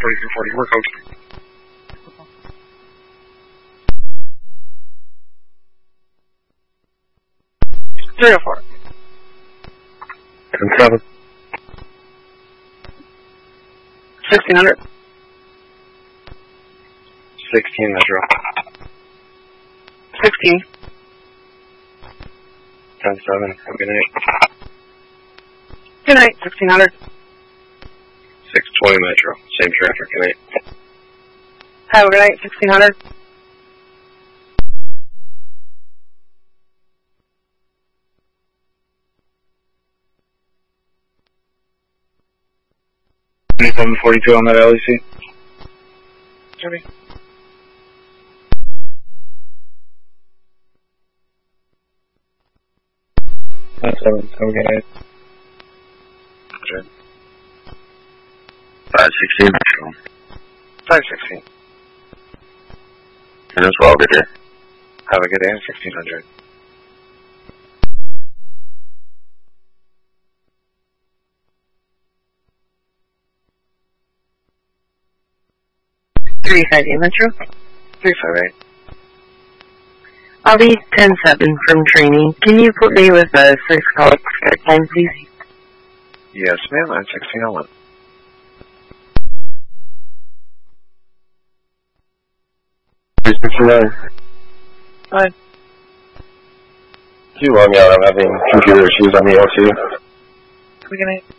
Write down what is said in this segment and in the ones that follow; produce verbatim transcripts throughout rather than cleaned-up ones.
forty-two forty, we're coach. three oh four. ten seven. sixteen hundred. sixteen Metro. sixteen. ten seven, have a good night. Good night, sixteen hundred. six twenty Metro, same traffic, good night. Have a good night, sixteen hundred. twenty-seven forty-two on that L E C. Jimmy. ten seven, have a good night. five sixteen Metro. five sixteen. And as well, good day. Have a good day, sixteen hundred. three five eight Metro. three five eight. I'll be ten seven from training. Can you put me with a six call start time, please? Yes, ma'am, I'm sixteen oh one. three sixty-nine. Hi. Can you log me out? I'm having computer issues on the L C. Have a good night.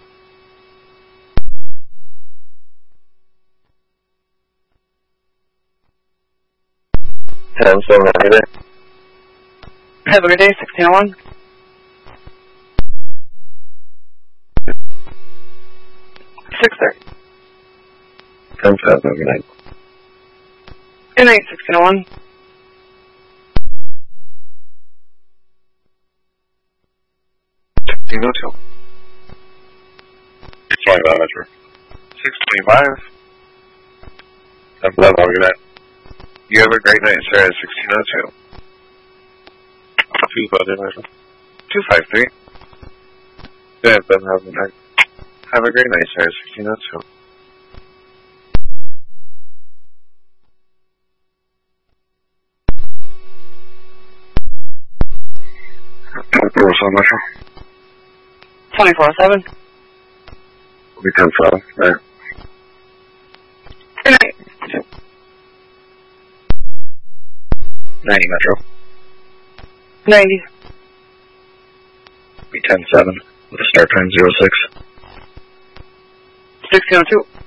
ten seven, have a good day. Have a good day, sixteen oh one. six thirty. ten seven, have a good night. Good night, sixteen oh one. sixteen oh two. six twenty-five, Metro. six twenty-five. ten eleven, have a good night. You have a great night, sir, at sixteen oh two. two five three, Metro. two five three. Yeah, Ben, have a good night. Have a great night, sir, at sixteen oh two. twenty-four oh seven, Metro. twenty-four oh seven. Will be ten seven, right? Good night. ninety, Metro. ninety. Will be ten seven, with a start time zero six. sixteen oh two.